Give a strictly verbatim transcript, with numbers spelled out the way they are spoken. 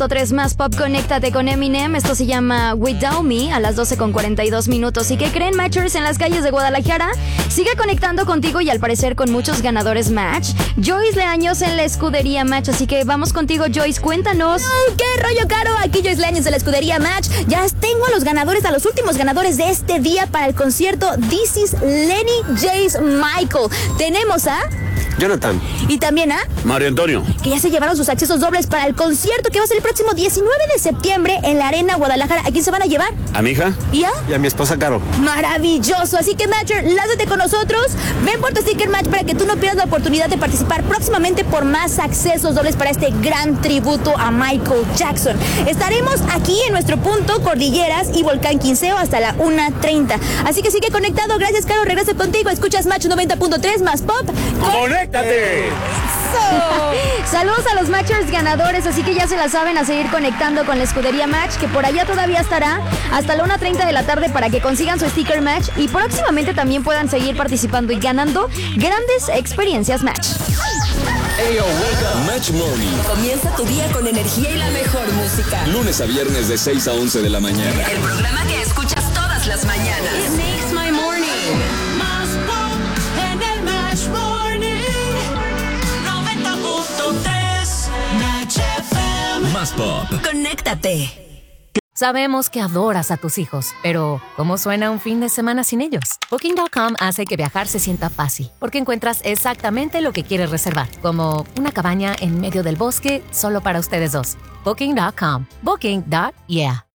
punto tres más pop, conéctate con Eminem. Esto se llama Without Me a las doce con cuarenta y dos minutos. ¿Y qué creen, Matchers? En las calles de Guadalajara sigue conectando contigo y al parecer con muchos ganadores Match. Joyce Leaños en la escudería Match, así que vamos contigo, Joyce, cuéntanos. ¡Ay, qué rollo, Caro! Aquí Joyce Leaños de la escudería Match. Ya tengo a los ganadores, a los últimos ganadores de este día para el concierto This is Lenny Jace Michael. Tenemos a... Jonathan. Y también a... Mario Antonio. Que ya se llevaron sus accesos dobles para el concierto que va a ser el próximo diecinueve de septiembre en la Arena Guadalajara. ¿A quién se van a llevar? ¿A mi hija? ¿Y a? Y a mi esposa Caro. Maravilloso. Así que, Matcher, lázate con nosotros. Ven por tu sticker match para que tú no pierdas la oportunidad de participar próximamente por más accesos dobles para este gran tributo a Michael Jackson. Estaremos aquí en nuestro punto Cordilleras y Volcán Quinceo hasta la una treinta. Así que sigue conectado. Gracias, Caro. Regreso contigo. Escuchas Match noventa punto tres más pop. ¡Conéctate! So, saludos a los Matchers ganadores, así que ya se la saben, a seguir conectando con la escudería Match, que por allá todavía estará hasta la una treinta de la tarde para que consigan su sticker Match y próximamente también puedan seguir participando y ganando grandes experiencias Match. Ayo, wake up. Match Morning. Comienza tu día con energía y la mejor música. Lunes a viernes de seis a once de la mañana. El programa que escuchas todas las mañanas. It makes my morning. Más pop en el Match Morning. noventa punto tres Match F M. Más pop. Conéctate. Sabemos que adoras a tus hijos, pero ¿cómo suena un fin de semana sin ellos? Booking punto com hace que viajar se sienta fácil, porque encuentras exactamente lo que quieres reservar, como una cabaña en medio del bosque solo para ustedes dos. Booking punto com. Booking. Yeah.